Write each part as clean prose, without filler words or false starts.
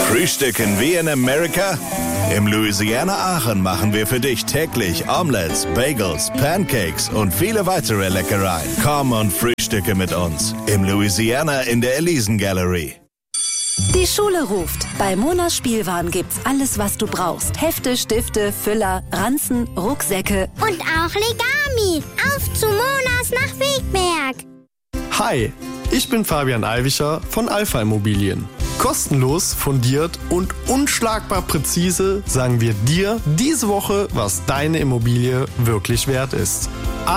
Frühstücken wie in Amerika? Im Louisiana Aachen machen wir für dich täglich Omelettes, Bagels, Pancakes und viele weitere Leckereien. Komm und frühstücke mit uns im Louisiana in der Elisen Gallery. Die Schule ruft. Bei Monas Spielwaren gibt's alles, was du brauchst. Hefte, Stifte, Füller, Ranzen, Rucksäcke und auch Legami. Auf zu Monas nach Wegberg. Hi, ich bin Fabian Alvicher von Alpha Immobilien. Kostenlos, fundiert und unschlagbar präzise sagen wir dir diese Woche, was deine Immobilie wirklich wert ist.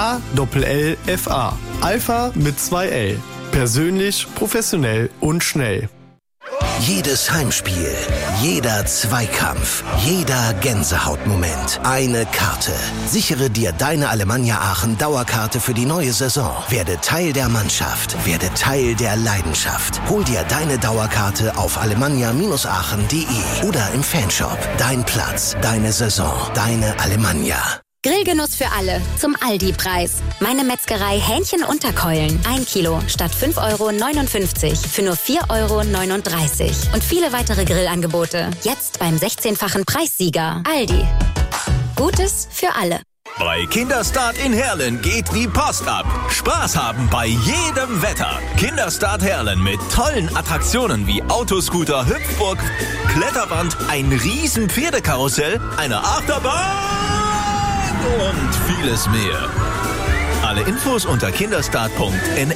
ALLFA. Alpha mit 2 L. Persönlich, professionell und schnell. Jedes Heimspiel, jeder Zweikampf, jeder Gänsehautmoment. Eine Karte. Sichere dir deine Alemannia Aachen Dauerkarte für die neue Saison. Werde Teil der Mannschaft. Werde Teil der Leidenschaft. Hol dir deine Dauerkarte auf alemannia-aachen.de oder im Fanshop. Dein Platz, deine Saison, deine Alemannia. Grillgenuss für alle zum Aldi-Preis. Meine Metzgerei Hähnchen-Unterkeulen. 1 Kilo statt 5,59 € für nur 4,39 €. Und viele weitere Grillangebote. Jetzt beim 16-fachen Preissieger. Aldi. Gutes für alle. Bei Kinderstart in Herlen geht die Post ab. Spaß haben bei jedem Wetter. Kinderstart Herlen mit tollen Attraktionen wie Autoscooter, Hüpfburg, Kletterwand, ein riesen Pferdekarussell, eine Achterbahn und vieles mehr. Alle Infos unter kinderstart.nl.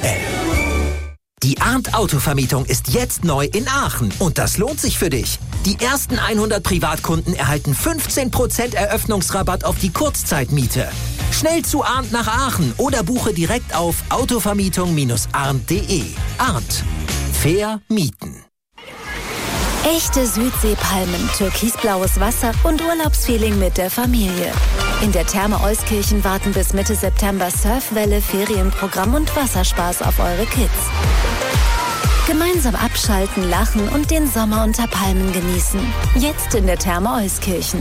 Die Arndt Autovermietung ist jetzt neu in Aachen und das lohnt sich für dich. Die ersten 100 Privatkunden erhalten 15% Eröffnungsrabatt auf die Kurzzeitmiete. Schnell zu Arndt nach Aachen oder buche direkt auf autovermietung-arndt.de. Arndt. Fair mieten. Echte Südseepalmen, türkisblaues Wasser und Urlaubsfeeling mit der Familie. In der Therme Euskirchen warten bis Mitte September Surfwelle, Ferienprogramm und Wasserspaß auf eure Kids. Gemeinsam abschalten, lachen und den Sommer unter Palmen genießen. Jetzt in der Therme Euskirchen.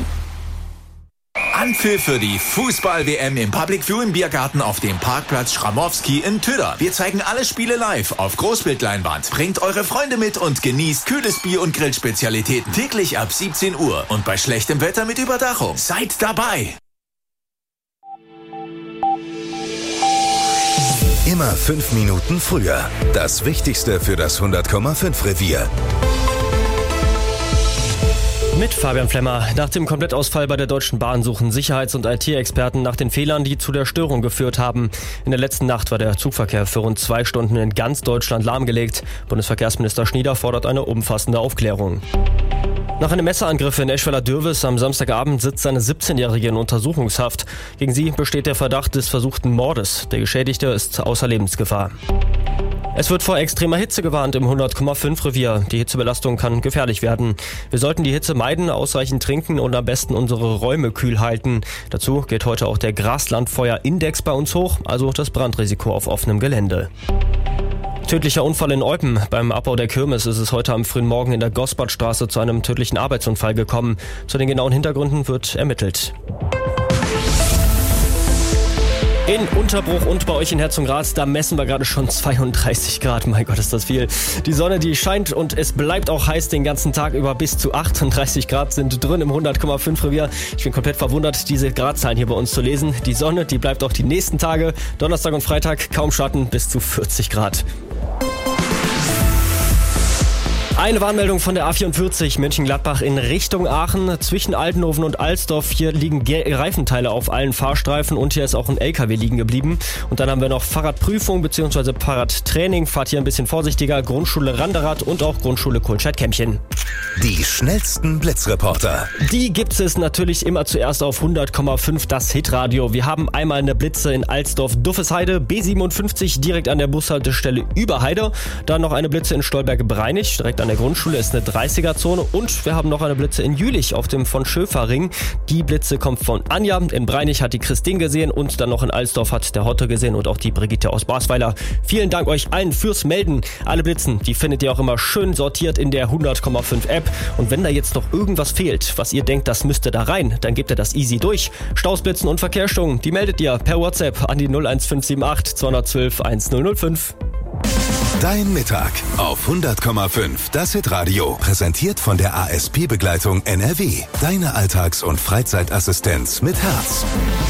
Anpfiff für die Fußball-WM im Public View im Biergarten auf dem Parkplatz Schramowski in Tüder. Wir zeigen alle Spiele live auf Großbildleinwand. Bringt eure Freunde mit und genießt kühles Bier und Grillspezialitäten. Täglich ab 17 Uhr und bei schlechtem Wetter mit Überdachung. Seid dabei! Immer 5 Minuten früher. Das Wichtigste für das 100,5 Revier. Mit Fabian Flemmer. Nach dem Komplettausfall bei der Deutschen Bahn suchen Sicherheits- und IT-Experten nach den Fehlern, die zu der Störung geführt haben. In der letzten Nacht war der Zugverkehr für rund 2 Stunden in ganz Deutschland lahmgelegt. Bundesverkehrsminister Schnieder fordert eine umfassende Aufklärung. Nach einem Messerangriff in Eschweiler-Dürwes am Samstagabend sitzt eine 17-Jährige in Untersuchungshaft. Gegen sie besteht der Verdacht des versuchten Mordes. Der Geschädigte ist außer Lebensgefahr. Es wird vor extremer Hitze gewarnt im 100,5 Revier. Die Hitzebelastung kann gefährlich werden. Wir sollten die Hitze meiden, ausreichend trinken und am besten unsere Räume kühl halten. Dazu geht heute auch der Graslandfeuerindex bei uns hoch, also das Brandrisiko auf offenem Gelände. Tödlicher Unfall in Eupen. Beim Abbau der Kirmes ist es heute am frühen Morgen in der Gosbardstraße zu einem tödlichen Arbeitsunfall gekommen. Zu den genauen Hintergründen wird ermittelt. In Unterbruch und bei euch in Herzogenrath, da messen wir gerade schon 32 Grad. Mein Gott, ist das viel. Die Sonne, die scheint und es bleibt auch heiß den ganzen Tag über. Bis zu 38 Grad sind drin im 100,5 Revier. Ich bin komplett verwundert, diese Gradzahlen hier bei uns zu lesen. Die Sonne, die bleibt auch die nächsten Tage. Donnerstag und Freitag kaum Schatten, bis zu 40 Grad. Eine Warnmeldung von der A44 Mönchengladbach in Richtung Aachen. Zwischen Altenhofen und Alsdorf, hier liegen Reifenteile auf allen Fahrstreifen und hier ist auch ein LKW liegen geblieben. Und dann haben wir noch Fahrradprüfung bzw. Fahrradtraining. Fahrt hier ein bisschen vorsichtiger. Grundschule Randerath und auch Grundschule Kohlscheid-Kämpchen. Die schnellsten Blitzreporter. Die gibt es natürlich immer zuerst auf 100,5 das Hitradio. Wir haben einmal eine Blitze in Alsdorf-Duffesheide, B57 direkt an der Bushaltestelle Überheide. Dann noch eine Blitze in Stolberg-Breinig, direkt an der Grundschule ist eine 30er-Zone und wir haben noch eine Blitze in Jülich auf dem von Schöfer-Ring. Die Blitze kommt von Anja, in Breinig hat die Christine gesehen und dann noch in Alsdorf hat der Hotte gesehen und auch die Brigitte aus Basweiler. Vielen Dank euch allen fürs Melden. Alle Blitzen, die findet ihr auch immer schön sortiert in der 100,5 App und wenn da jetzt noch irgendwas fehlt, was ihr denkt, das müsste da rein, dann gebt ihr das easy durch. Staus, Blitzen und Verkehrsstörungen, die meldet ihr per WhatsApp an die 01578 212 1005. Dein Mittag auf 100,5. Das Hitradio. Präsentiert von der ASP-Begleitung NRW. Deine Alltags- und Freizeitassistenz mit Herz.